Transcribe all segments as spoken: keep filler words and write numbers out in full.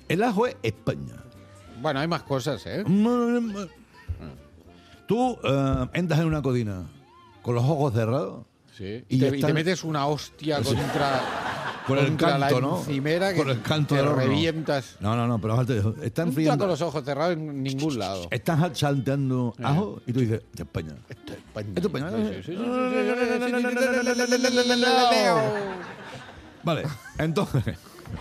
El ajo es España. Bueno, hay más cosas, ¿eh? Tú eh, entras en una cocina con los ojos cerrados. Sí. Y Y, te, están- y te metes una hostia Sí. contra, Con el contra canto, la ¿no? encimera que Con el canto te del horno. revientas. No, no, no, pero aparte, están Nunca con friendo. los ojos cerrados en ningún lado. Están salteando ajo y tú dices, de España. Esto es España. Esto es España. Sí, sí, sí, sí, sí, sí, sí. Vale, entonces.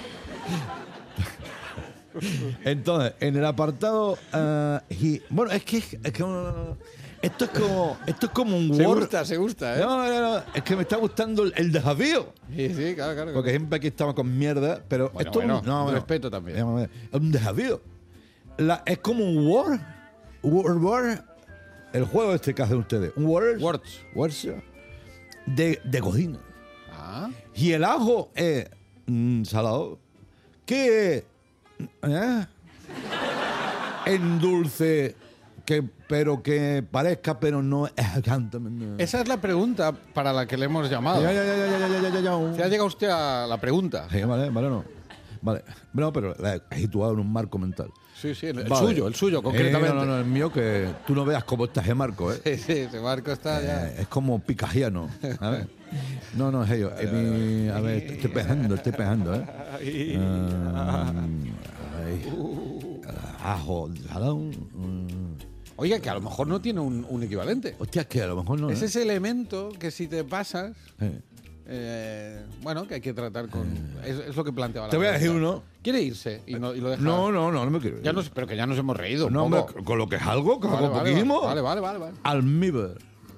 Entonces, en el apartado. eh, y- bueno, es que. Es que uh, esto es como. Esto es como un Se Word. gusta, se gusta, ¿eh? No, no, no, es que me está gustando el, el desafío. Sí, sí, claro, claro. Porque siempre aquí estamos con mierda, pero Bueno, esto es un- bueno, no, un no. respeto también. Es un- es un desafío. La- es como un Word. Word, Word. El juego este que hacen ustedes. Un Word. Words. Words. De, de cocina. Ah, Y el ajo es mm, salado. ¿Qué es? ¿Eh? En dulce, que, pero que parezca, pero no es exactamente. esa es la pregunta para la que le hemos llamado. Ya, ya, ya, ya, ya, ya, ya, ya, ya. ¿Se ha llegado usted a la pregunta? Sí, vale, vale, no. Vale. No, pero la he situado en un marco mental. Sí, sí, el, el Vale. suyo, el suyo, concretamente. Eh, no, no, no, el mío, que tú no veas cómo está ese marco, ¿eh? Sí, sí, ese barco está ya. Eh, es como picajiano. A ver. No, no, es ello. Es mi- a ver, estoy pegando, estoy pegando, ¿eh? Ah, ay. Ajo, salado. mm. Oiga, que a lo mejor no tiene un, un equivalente. Hostia, es que a lo mejor no. Es ¿eh? ese elemento que si te pasas, Eh. eh, bueno, que hay que tratar con... Es, es lo que planteaba la Te voy a decir pregunta. uno. ¿Quiere irse y, no, y lo deja? No, no, no, no me quiero. Ya nos, pero que ya nos hemos reído un no, poco. hombre, con lo que es algo, con Vale, lo vale, poquísimo. vale, vale, vale, vale. Almíbar.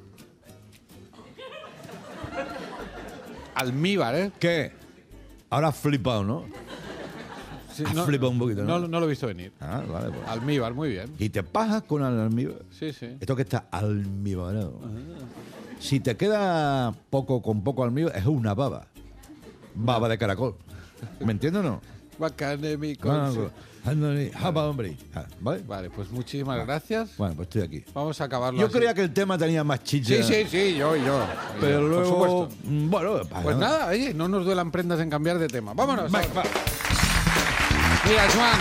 Almíbar, ¿eh? ¿Qué? Ahora has flipado, ¿no? Sí, Has flipado un poquito, ¿no? no, no lo he visto venir. Ah, vale, pues. Almíbar, muy bien. Y te pajas con el almíbar. Sí, sí. Esto que está almibarado. Si te queda poco con poco almíbar, es una baba. Baba de caracol. ¿Me entiendes o no? Bacane, mi Ah, conse- ándale, japa, hombre. Ah, ¿Vale? Vale, pues muchísimas gracias. Bueno, pues estoy aquí. Vamos a acabarlo Yo así. creía que el tema tenía más chicha. Sí, sí, sí, yo, yo. Pero yo, luego. Por supuesto. mm, Bueno, Pues nada, oye, no nos duelan prendas en cambiar de tema. Vámonos. Va, ahora. va. Mira, Joan.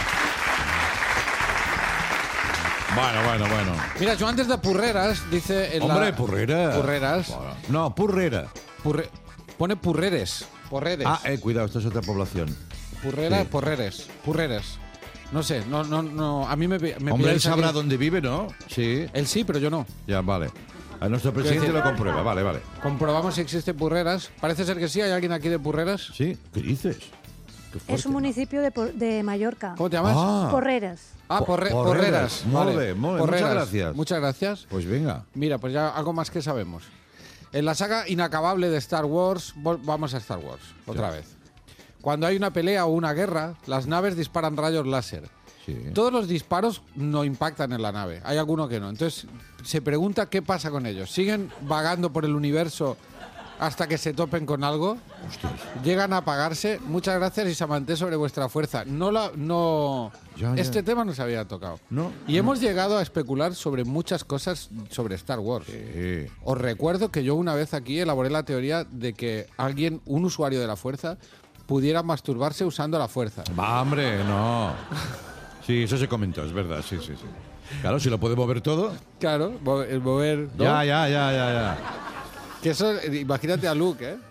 Bueno, bueno, bueno. Mira, Joan desde Purreras dice en Hombre, la... purrera. Purreras. No, purrera. Purre- Pone Purreres. Porreres. Ah, eh, cuidado, esto es otra población. Purrera, sí. Porreres. Purreres. No sé, no, no, no. A mí me, me Hombre, él pilláis sabrá aquí. dónde vive, ¿no? Sí. Él sí, pero yo no. Ya, vale. A nuestro presidente decir- lo comprueba. Vale, vale. Comprobamos si existe Purreras. Parece ser que sí. ¿Hay alguien aquí de Purreras? ¿Sí? ¿Qué dices? Qué Es fuerte. un municipio de, Por- de Mallorca. ¿Cómo te llamas? Ah, Porreras. Ah, Po- porre- Porreras. Porreras. Molt Vale. bé, molt bé. Muchas Porreras. gracias. Muchas gracias. Pues venga. Mira, pues ya algo más que sabemos. En la saga inacabable de Star Wars, vol- vamos a Star Wars, otra Ya. vez. Cuando hay una pelea o una guerra, las naves disparan rayos láser. Sí. Todos los disparos no impactan en la nave, hay alguno que no. Entonces se pregunta qué pasa con ellos. ¿Siguen vagando por el universo hasta que se topen con algo? Hostias. ¿Llegan a apagarse? Muchas gracias y Samanté sobre vuestra fuerza. No la, no. Ya, ya. Este tema no se había tocado. No. Y hemos llegado a especular sobre muchas cosas sobre Star Wars. Sí. Os recuerdo que yo una vez aquí elaboré la teoría de que alguien, un usuario de la fuerza, pudiera masturbarse usando la fuerza. Va, hombre, no. Sí, eso se comentó, es verdad, sí, sí, sí. Claro, si lo puede mover todo. Claro, mo- el mover. ¿no? Ya, ya, ya, ya, ya. Que eso, eh, imagínate a Luke, ¿eh?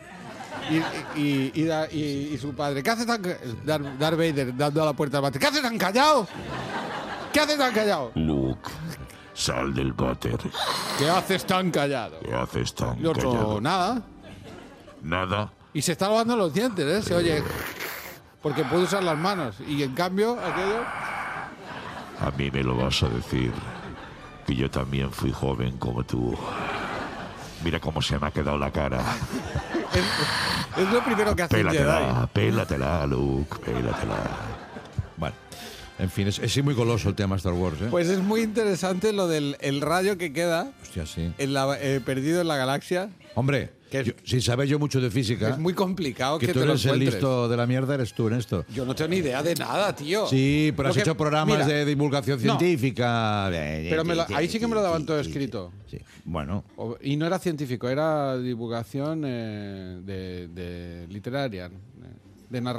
Y, y, y, da- y- y su padre. ¿Qué hace tan ca- Darth, Darth Vader dando a la puerta al váter? ¿Qué hace tan callado? ¿Qué hace tan callado? Luke, sal del váter. ¿Qué haces tan callado? ¿Qué haces tan Y otro, callado? nada. Nada. Y se está lavando los dientes, ¿eh? Se oye. Porque puede usar las manos. Y en cambio, aquello. A mí me lo vas a decir. Que yo también fui joven como tú. Mira cómo se me ha quedado la cara. Es, es lo primero que hace un Jedi. Pélatela, pélatela, Luke, pélatela. Bueno, en fin, es, es muy goloso el tema Star Wars, ¿eh? Pues es muy interesante lo del el rayo que queda Hostia, sí. en la, eh, perdido en la galaxia. Hombre, Que es- yo- sin saber yo mucho de física, Es muy complicado que, que tú te lo eres el encuentres. listo de la mierda, eres tú en esto. Yo no tengo ni idea de nada, tío. Sí, pero Lo has que- hecho programas mira, de divulgación no. científica. Pero me lo- ahí sí que me lo daban todo escrito. Sí, bueno. O- Y no era científico, era divulgación eh, de, de literaria, eh, de narrativa.